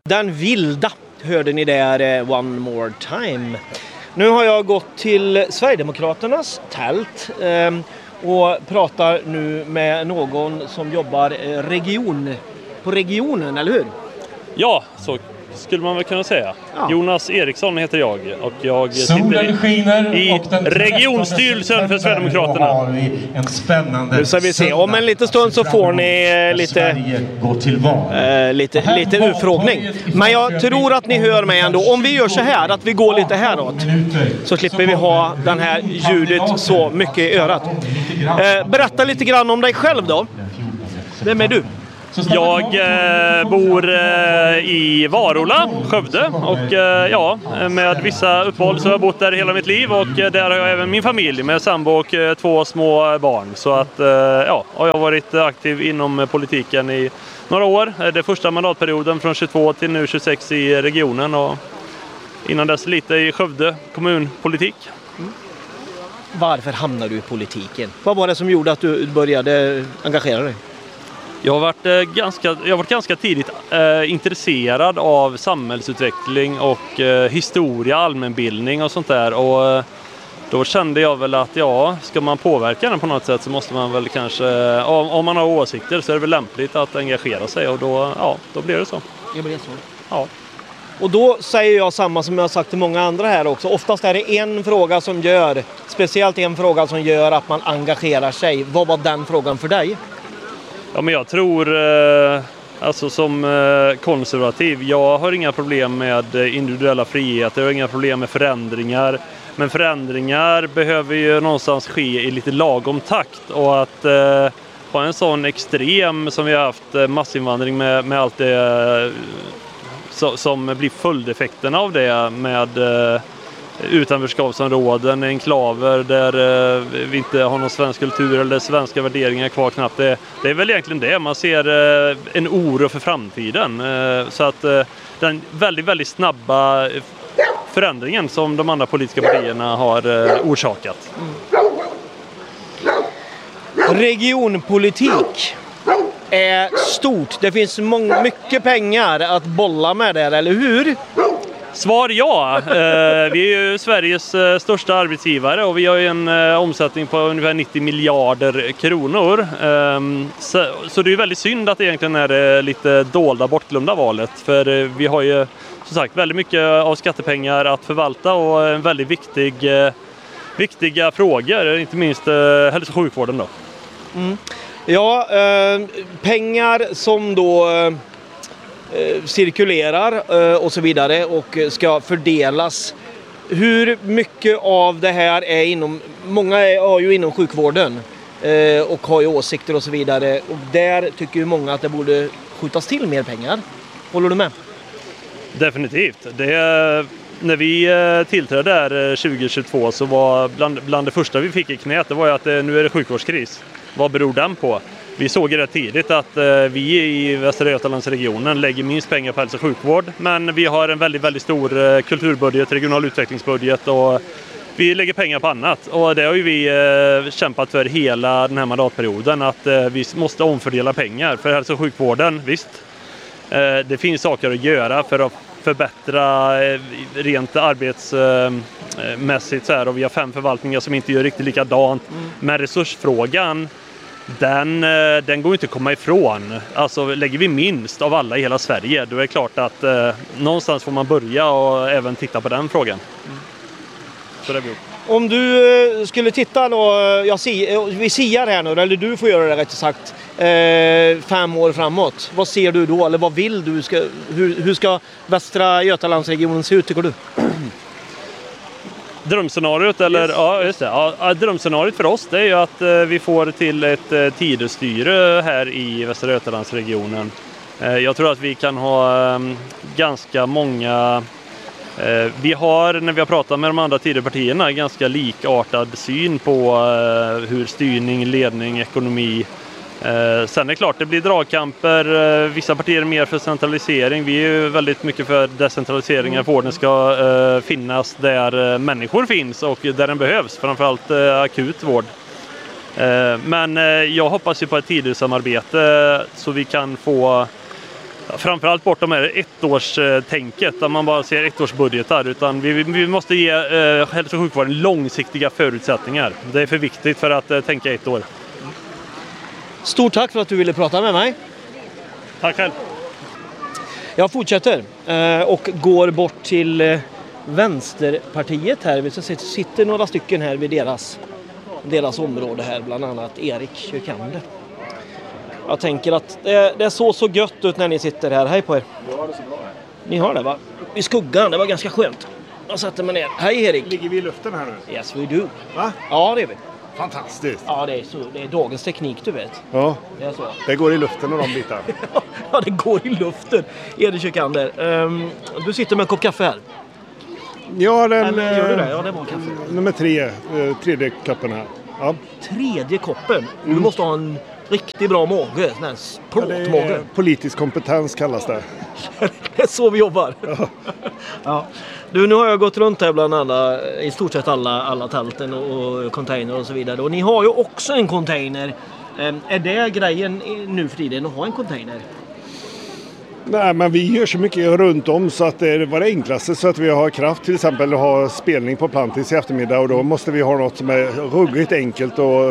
Den vilda hörde ni där, One More Time. Nu har jag gått till Sverigedemokraternas tält och pratar nu med någon som jobbar på regionen, eller hur? Ja, så skulle man väl kunna säga. Ja. Jonas Eriksson heter jag och jag sitter i regionstyrelsen för Sverigedemokraterna. Har vi en spännande nu ska vi se. Om en liten stund så får ni lite utfrågning. Men jag tror att ni hör mig ändå. Om vi gör så här, att vi går lite häråt, så slipper vi ha den här ljudet så mycket i örat. Berätta lite grann om dig själv då. Vem är du? Jag bor i Varola, Skövde, och med vissa uppehåll så har jag bott där hela mitt liv, och där har jag även min familj med sambo och 2 små barn. Så att och jag har varit aktiv inom politiken i några år. Det första mandatperioden från 22 till nu 26 i regionen, och innan dess lite i Skövde kommunpolitik. Varför hamnade du i politiken? Vad var det som gjorde att du började engagera dig? Jag har varit ganska tidigt intresserad av samhällsutveckling och historia, allmänbildning och sånt där. Och då kände jag väl att ska man påverka den på något sätt så måste man väl kanske, om man har åsikter så är det väl lämpligt att engagera sig, och då blir det så. Det blir så? Ja. Och då säger jag samma som jag har sagt till många andra här också. Oftast är det en fråga speciellt en fråga som gör att man engagerar sig. Vad var den frågan för dig? Ja, men jag tror, som konservativ, jag har inga problem med individuella friheter, jag har inga problem med förändringar. Men förändringar behöver ju någonstans ske i lite lagom takt, och att ha en sån extrem som vi har haft, massinvandring med allt det som blir följdeffekterna av det, med utanförskapsområden, enklaver där vi inte har någon svensk kultur eller svenska värderingar kvar knappt. Det är väl egentligen det. Man ser en oro för framtiden. Så att den väldigt, väldigt snabba förändringen som de andra politiska partierna har orsakat. Regionpolitik är stort. Det finns mycket pengar att bolla med där, eller hur? Svar ja. Vi är ju Sveriges största arbetsgivare, och vi har ju en omsättning på ungefär 90 miljarder kronor. Så det är ju väldigt synd att det egentligen är lite dolda, bortglömda valet. För vi har ju som sagt väldigt mycket av skattepengar att förvalta, och en väldigt viktiga frågor, inte minst hälso- och sjukvården då. Mm. Ja, pengar som då cirkulerar och så vidare och ska fördelas. Hur mycket av det här är många är ju inom sjukvården och har ju åsikter och så vidare, och där tycker ju många att det borde skjutas till mer pengar. Håller du med? Definitivt. När vi tillträdde där 2022 så var bland det första vi fick i knät, det var ju att nu är det sjukvårdskris. Vad beror den på? Vi såg ju rätt tidigt att vi i Västra Götalandsregionen lägger minst pengar på hälso- och sjukvård, men vi har en väldigt, väldigt stor kulturbudget, regional utvecklingsbudget, och vi lägger pengar på annat. Och det har ju vi kämpat för hela den här mandatperioden, att vi måste omfördela pengar för hälso- och sjukvården. Visst, det finns saker att göra för att förbättra rent arbetsmässigt så här, och vi har 5 förvaltningar som inte gör riktigt likadant. Men resursfrågan, den går inte att komma ifrån. Alltså lägger vi minst av alla i hela Sverige, då är det klart att någonstans får man börja och även titta på den frågan. Så det blir. Om du skulle titta då, vi siar här nu, eller du får göra det rätt sagt, 5 år framåt. Vad ser du då, eller vad vill du? Hur ska Västra Götalandsregionen se ut, tycker du? Drömscenariot, eller yes. Ja, just det. Ja, drömscenariot för oss, det är ju att vi får till ett tiderstyre här i Västra Götalandsregionen. Jag tror att vi kan ha ganska många. Vi har, när vi har pratat med de andra Tidöpartierna, ganska likartad syn på hur styrning, ledning, ekonomi. Sen är det klart, det blir dragkamper. Vissa partier är mer för centralisering. Vi är ju väldigt mycket för decentralisering. Att vården ska finnas där människor finns och där den behövs. Framförallt akut vård. Men jag hoppas ju på ett tidigt samarbete så vi kan få Framförallt bort de här ettårstänket där man bara ser ettårsbudgetar, utan vi måste ge hälso- och sjukvården långsiktiga förutsättningar. Det är för viktigt för att tänka ett år. Stort tack för att du ville prata med mig. Tack själv. Jag fortsätter och går bort till Vänsterpartiet här. Vi sitter några stycken här vid deras område här, bland annat Erik Kyrkander. Jag tänker att det såg så gött ut när ni sitter här. Hej på er. Ja, det är så bra. Ni har det va? I skuggan, det var ganska skönt. Jag satte mig ner. Hej Erik. Ligger vi i luften här nu? Yes we do. Va? Ja det är vi. Fantastiskt. Ja det är dagens teknik du vet. Ja, Det är så. det går i luften och de bitar. Ja det går i luften. Erik Kyrkander. Du sitter med en kopp kaffe här. Ja, den... Eller gör du det? Ja det var kaffe. Nummer 3, tredje koppen här. Ja. Tredje koppen. Du måste ha en riktigt bra mage. Sån här Det plåtmage. är politisk kompetens kallas det. Det är så vi jobbar. Ja. Du, nu har jag gått runt här bland i stort sett alla tälten och container och så vidare. Och ni har ju också en container. Är det grejen nu för tiden att ha en container? Nej, men vi gör så mycket runt om så att det var det enklaste så att vi har kraft till exempel att ha spelning på Plantis i eftermiddag och då måste vi ha något som är ruggigt enkelt och